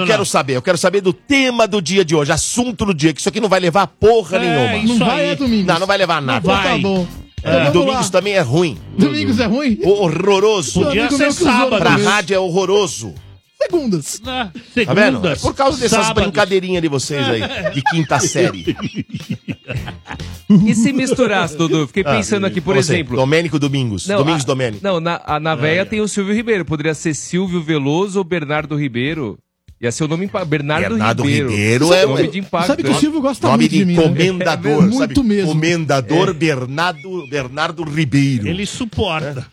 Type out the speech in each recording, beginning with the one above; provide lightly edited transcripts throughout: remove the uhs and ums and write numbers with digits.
eu quero saber? Eu quero saber do tema do dia de hoje, assunto do dia, que isso aqui não vai levar porra nenhuma. Não vai, Domingos. Não vai levar nada. Não vai. Tá bom. Então Domingos também é ruim. Domingos é ruim? Horroroso. Podia ser sábado. Pra rádio é horroroso. Segundas. Tá vendo? É por causa dessas brincadeirinhas de vocês aí, de quinta série. E se misturasse, Dudu? Fiquei pensando aqui, por exemplo... Domênico Domingos. Domingos Domênico. Não, na véia tem o Silvio Ribeiro. Poderia ser Silvio Veloso ou Bernardo Ribeiro. Ia ser o nome... Bernardo Ribeiro é nome de impacto. Sabe que o Silvio gosta nome muito de mim, comendador, né? Muito mesmo. Comendador Bernardo Ribeiro. Ele suporta.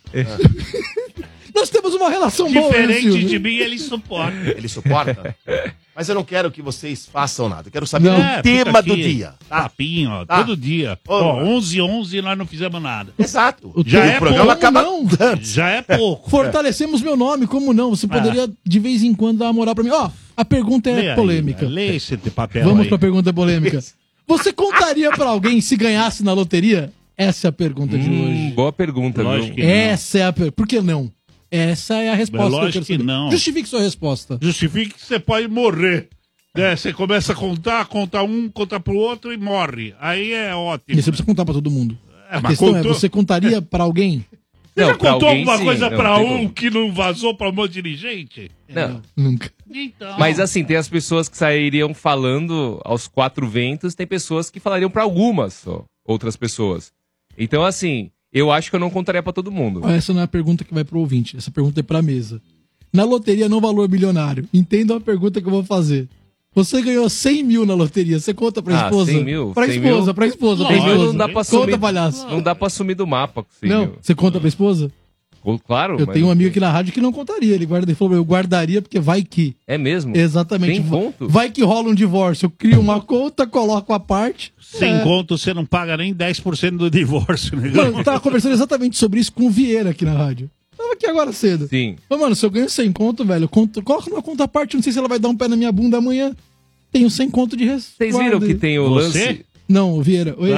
Nós temos uma relação boa, né, Diferente Silvio? de mim, ele suporta. Ele suporta? Mas eu não quero que vocês façam nada. Eu quero saber o tema do dia. Tá? Papinho, ó, todo dia. Ó, 11h11 nós não fizemos nada. Exato. Já é programa pouco, acaba não. Já é pouco. Fortalecemos meu nome, como não? Você poderia, de vez em quando, dar uma moral pra mim. Ó, a pergunta é polêmica. Lê esse papel Vamos aí. pra pergunta polêmica. Você contaria pra alguém se ganhasse na loteria? Essa é a pergunta de hoje. Boa pergunta, Lógico viu? que Essa é a pergunta. Por que não? Essa é a resposta Lógico eu quero que saber. não. Justifique sua resposta. Justifique que você pode morrer. Né? Você começa a conta um, conta pro outro e morre. Aí é ótimo. E você precisa contar pra todo mundo. A mas questão é, contou- você contaria pra alguém? Você já pra contou alguém, alguma sim. coisa Não, pra tem um como. que não vazou pra um monte de dirigente? Não. Nunca. Então. Mas assim, tem as pessoas que sairiam falando aos quatro ventos, tem pessoas que falariam pra algumas só, outras pessoas. Então assim, eu acho que eu não contaria pra todo mundo. Essa não é a pergunta que vai pro ouvinte. Essa pergunta é pra mesa. Na loteria não valor bilionário. Entenda a pergunta que eu vou fazer. Você ganhou 100 mil na loteria. Você conta pra esposa? 100 mil? Pra 100 esposa, mil? pra esposa. 100 mil esposa. não dá pra assumir. Conta, palhaço. Não dá pra sumir do mapa com 100 Não, mil. você conta pra esposa? Claro. Eu mas- tenho um amigo aqui na rádio que não contaria. Ele falou, eu guardaria porque vai que. É mesmo? Exatamente. Sem conto? Vai que rola um divórcio. Eu crio uma conta, coloco a parte. Sem conto, você não paga nem 10% do divórcio, né? Mano, eu tava conversando exatamente sobre isso com o Vieira aqui na rádio. Tava aqui agora cedo. Sim. Mas, mano, se eu ganho 100 conto, velho, coloca numa conta à parte, não sei se ela vai dar um pé na minha bunda amanhã. Tenho 100 conto de resposta. Vocês viram que tem o lance... Não, o Vieira. Oi?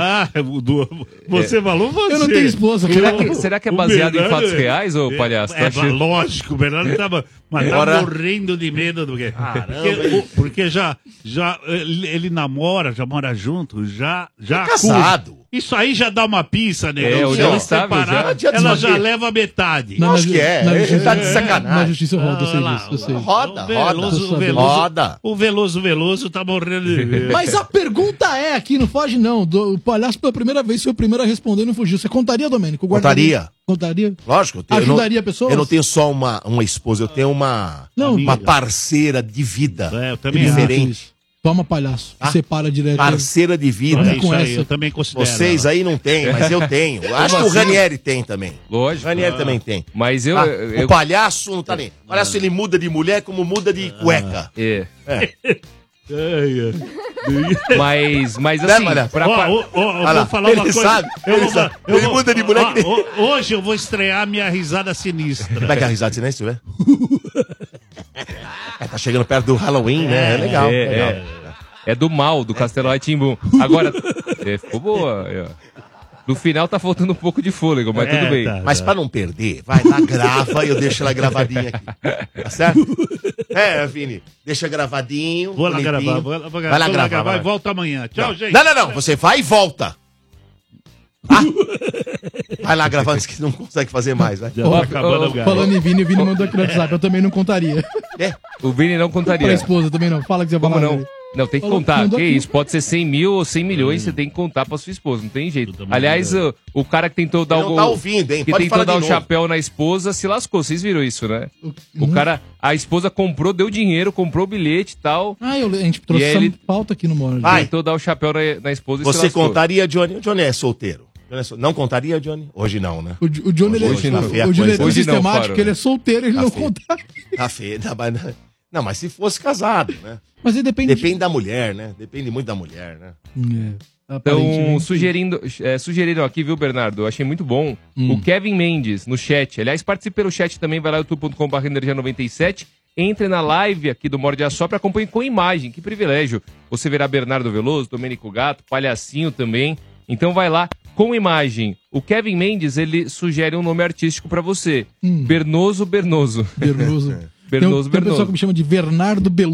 Você falou você. Eu não tenho esposa. Será que é baseado em fatos reais, ô palhaço? Tá achando? Lógico, o Bernardo tava morrendo de medo do quê? Porque já ele namora, já mora junto, já casado. Isso aí já dá uma pista, né? É, o Se ela John Stável separar, já. ela já leva a metade. Na Acho que é. Ele tá de sacanagem. Na justiça roda, eu sei Olha lá, disso. Eu sei. Roda. Roda. O Veloso tá morrendo de medo. Mas a pergunta é aqui, não foge não. O palhaço pela primeira vez foi o primeiro a responder e não fugiu. Você contaria, Domênico? Contaria. Contaria? Lógico. Ajudaria a pessoa? Eu não tenho só uma esposa, eu tenho uma parceira de vida. Eu também diferente. Toma, palhaço. Separa direto. Parceira de vida. É isso aí, eu também considero. Vocês aí não tem, mas eu tenho. Acho que o Ranieri tem também. Lógico. O Ranieri também tem. Mas O palhaço não tá nem. O palhaço ele muda de mulher como muda de cueca. É. Mas assim, Palhaço? eu vou falar uma coisa. Sabe, ele muda de mulher que nem... Hoje eu vou estrear minha risada sinistra. Como é que é a risada sinistra, velho? Tá chegando perto do Halloween, né? É legal. É do mal, do Castelo Rá-Tim-Bum. Agora, ficou boa. No final tá faltando um pouco de fôlego, mas tudo bem. Mas pra não perder, vai lá, grava e eu deixo ela gravadinha aqui. Tá certo? Vini, deixa gravadinho. Vou lá bonitinho. gravar, Vai lá gravar. vai, volta amanhã. Tchau, gente. Não, você vai e volta. Vai lá gravar antes que não consegue fazer mais, vai. Já tá acabando o Falando em Vini, o Vini mandou aqui no WhatsApp. Eu também não contaria. O Vini não contaria. Pra esposa também não. Fala que você vai Como falar. não? Não, tem que Falou, contar. mandou Que aqui. isso? Pode ser 100 mil ou 100 milhões, você tem que contar pra sua esposa. Não tem jeito. Aliás, o cara que tentou dar Ele não tá ouvindo, hein? que Pode tentou falar dar de o novo. chapéu na esposa se lascou. Vocês viram isso, né? O cara, a esposa comprou, deu dinheiro, comprou o bilhete e tal. A gente trouxe E aí essa ele- pauta aqui no Moro. Vai. Tentou dar o chapéu na esposa e se Você lascou. contaria, Johnny? O Johnny é solteiro. Não contaria, Johnny? Hoje não, né? O Johnny, Hoje não. o Johnny é tão Hoje não, sistemático Faro. que ele é solteiro, ele Tá não feio. conta. Tá feio. Não, mas se fosse casado, né? Mas ele depende. Depende da mulher, né? Depende muito da mulher, né? É, Então, aparentemente. sugeriram aqui, viu, Bernardo? Eu achei muito bom. O Kevin Mendes no chat. Aliás, participe pelo chat também, vai lá youtube.com/energia97. Entre na live aqui do Morde a Sopra, acompanhe com imagem. Que privilégio. Você verá Bernardo Veloso, Domênico Gato, Palhacinho também. Então vai lá com imagem. O Kevin Mendes, ele sugere um nome artístico pra você. Bernoso Bernoso. Bernoso. Bernoso Tem um pessoal Bernoso. que me chama de Bernardo Beloso.